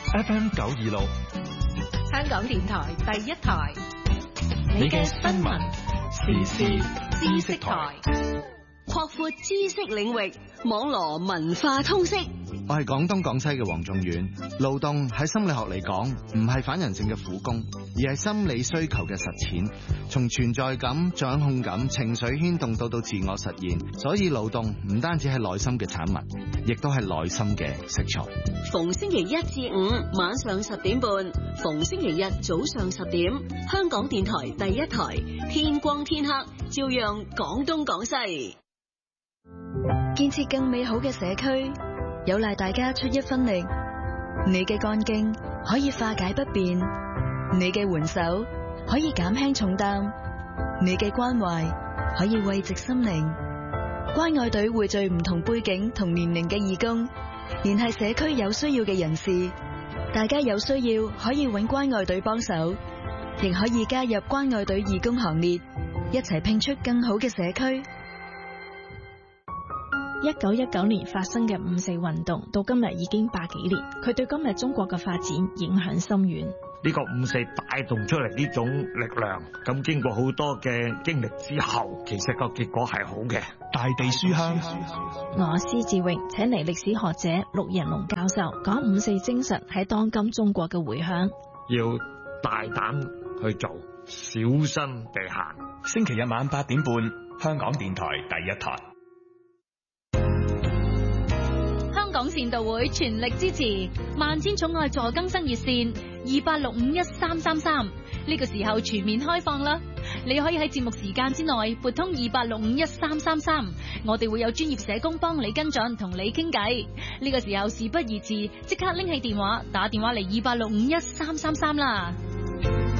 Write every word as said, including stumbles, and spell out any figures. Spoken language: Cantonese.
F M 九二六， 香港電台第一台， 你嘅新聞時事知識台， 擴闊知識領域，網羅文化通識。 我係廣東廣西嘅黃仲遠。勞動喺心理學嚟講，唔係反人性嘅苦工，而係心理需求嘅實踐，從存在感、掌控感、情緒牽動到到自我實現。所以勞動唔單止係內心嘅產物，亦都係內心嘅色彩。 逢星期一至五晚上十點半，逢星期日早上十點，香港電台第一台，天光天黑，照樣廣東廣西。 建設更美好嘅社區，有賴大家出一分力。你嘅幹勁可以化解不便，你嘅援手可以減輕重擔，你嘅關懷可以慰藉心靈。關愛隊匯聚唔同背景同年齡嘅義工，聯繫社區有需要嘅人士。大家有需要可以搵關愛隊幫手，亦可以加入關愛隊義工行列，一齊拼出更好嘅社區。 一九一九年發生嘅五四運動到今日已經百幾年，佢對今日中國嘅發展影響深遠。 呢個五四帶動出嚟呢種力量，咁經過好多嘅經歷之後，其實個結果係好嘅。 大地書香， 我施志榮請嚟歷史學者陸仁龍教授講五四精神喺當今中國嘅回響。 要大膽去做，小心地行。 星期日晚八點半，香港電台第一台。 香港善導會全力支持萬千寵愛助更生熱線二八六五一三三三，呢個時候全面開放啦！你可以喺節目時間之內撥通二八六五一三三三，我哋會有專業社工幫你跟進，同你傾偈。呢個時候事不宜遲，即刻拎起電話打電話嚟二八六五一三三三啦！